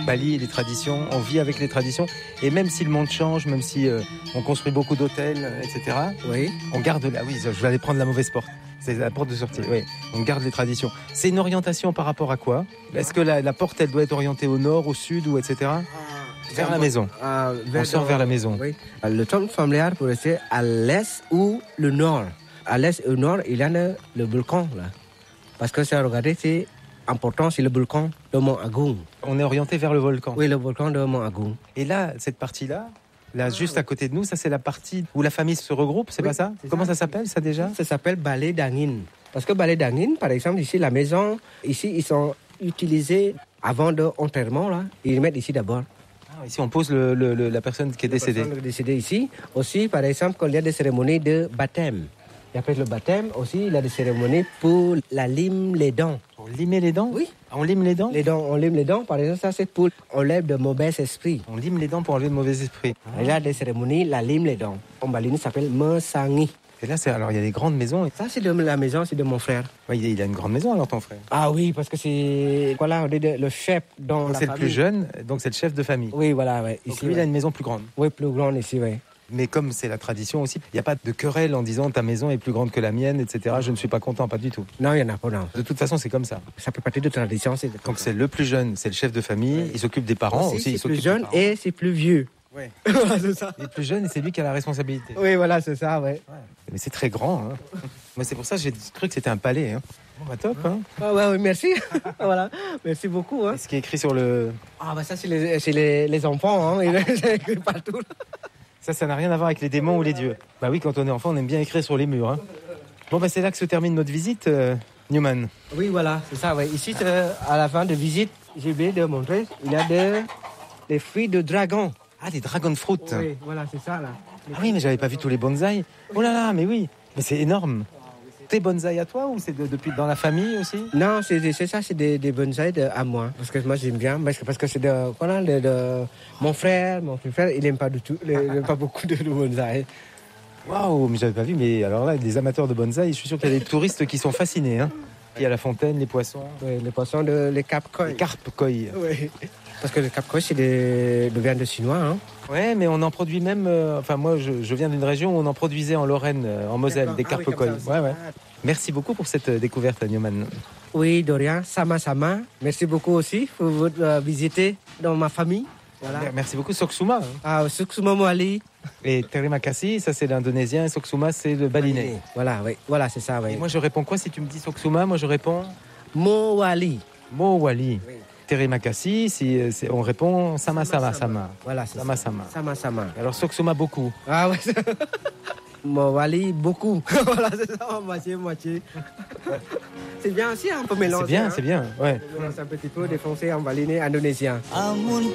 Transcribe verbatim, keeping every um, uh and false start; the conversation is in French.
Bali, les traditions, on vit avec les traditions. Et même si le monde change, même si euh, on construit beaucoup d'hôtels, et cetera, Oui. on garde... Ah oui, je vais aller prendre la mauvaise porte. C'est la porte de sortie, oui. On garde les traditions. C'est une orientation par rapport à quoi? Est-ce que la, la porte, elle doit être orientée au nord, au sud, ou et cetera? Vers la maison. Ah, vers On sort dans- vers la maison. Oui. Le temple familial peut rester à l'est ou le nord. À l'est et au nord, il y a le, le volcan, là. Parce que ça, regardez, c'est important, c'est le volcan de Mont Agung. On est orienté vers le volcan. Oui, le volcan de Mont Agung. Et là, cette partie-là, là, juste à côté de nous, ça c'est la partie où la famille se regroupe, c'est Oui, pas ça? c'est Comment ça. ça s'appelle, ça déjà? Ça s'appelle balai d'Angin. Parce que balai d'Angin, par exemple, ici, la maison, ici, ils sont utilisés avant de enterrement, là. Ils mettent ici d'abord. Ah, ici, on pose le, le- le- la personne qui est La décédée. personne décédée ici. Aussi, par exemple, quand il y a des cérémonies de baptême. Et après le baptême, aussi, il y a des cérémonies pour la lime les dents. Pour limer les dents? Oui. Ah, on lime les dents? Les dents, on lime les dents, par exemple, ça c'est pour enlève de mauvais esprits. On lime les dents pour enlever le mauvais esprit. Il y a des cérémonies, la lime les dents. En Bali, ça s'appelle Mesangi. Et là, c'est, alors il y a des grandes maisons. Ça, c'est de la maison, c'est de mon frère. Ouais, il, a, il a une grande maison alors ton frère. Ah oui, parce que c'est voilà, on est de- le chef dans la C'est le famille. plus jeune, donc c'est le chef de famille. Oui, voilà, ouais. Donc Ici, lui, il a ouais. une maison plus grande. Oui, plus grande ici, oui. Mais comme c'est la tradition aussi, il n'y a pas de querelle en disant ta maison est plus grande que la mienne, et cetera. Je ne suis pas content, pas du tout. Non, il n'y en a pas, non. De toute façon, c'est comme ça. Ça fait partie de la tradition. C'est Donc c'est le plus jeune, c'est le chef de famille, il s'occupe des parents aussi. aussi, il c'est plus s'occupe des jeune parents. et c'est plus vieux. Ouais. Voilà, c'est ça. Il est plus jeune et c'est lui qui a la responsabilité. Oui, voilà, c'est ça, ouais. Mais c'est très grand. Hein. Moi, c'est pour ça que j'ai cru que c'était un palais. Hein. Bon, bah, top. Hein. Ah ouais, oui, merci. Voilà, merci beaucoup. Hein. Et ce qui est écrit sur le... Ah bah ça, c'est les, c'est les, les enfants, hein. Ils écrivent partout. Ça, ça n'a rien à voir avec les démons ou les dieux. Bah oui, quand on est enfant, on aime bien écrire sur les murs. Hein. Bon, bah c'est là que se termine notre visite, euh, Newman. Oui, voilà, c'est ça, ouais. Ici, euh, à la fin de visite, j'ai oublié de montrer, il y a de, des fruits de dragon. Ah, des dragon fruit. Oui, voilà, c'est ça, là. Ah oui, mais j'avais pas vu tous les bonsaïs. Oh là là, mais oui. Mais c'est énorme. T'es bonsaï à toi ou c'est de- depuis dans la famille aussi? Non, c'est, des- c'est ça, c'est des, des bonsaïs de, à moi. Parce que moi, j'aime bien. Parce que, parce que c'est de, voilà, de, de- mon frère, mon petit frère, il n'aime pas du tout, il n'aime pas beaucoup de, de bonsaïs. Waouh, mais j'avais pas vu. Mais alors là, des amateurs de bonsaï, je suis sûr qu'il y a des touristes qui sont fascinés. Hein. Il y a la fontaine, les poissons, Oui, les poissons de, les cap koi. les carpes koi. Oui. Parce que le cap koi, c'est de, de viande de chinois, hein. Ouais, mais on en produit même. euh, enfin, moi, je, je viens d'une région où on en produisait en Lorraine, euh, en Moselle, D'accord. des Ah carpes oui, koi. comme ça aussi. Ouais, ouais. Merci beaucoup pour cette euh, découverte, Newman. Oui, Dorian, Sama Sama. Merci beaucoup aussi pour votre euh, visite dans ma famille. Voilà. Merci beaucoup, Soksuma. Hein. Ah, Suksuma Moali. Et Terima kasih, ça c'est l'indonésien, et Soksuma c'est le balinais. Voilà, oui. Voilà, c'est ça, Et oui. moi je réponds quoi si tu me dis Soksuma? Moi je réponds Moali. Mowali. Oui. Terima kasih, si euh, c'est- on répond Sama Sama Sama. Voilà, c'est Sama ça. Sama. Sama Sama. Alors Soksuma beaucoup. Ah ouais. Moali, beaucoup. Voilà, c'est ça, moitié, moitié. C'est bien aussi, un peu mélanger. C'est bien, hein. c'est bien. Ouais. On mélange un petit peu des Français en balinais indonésien.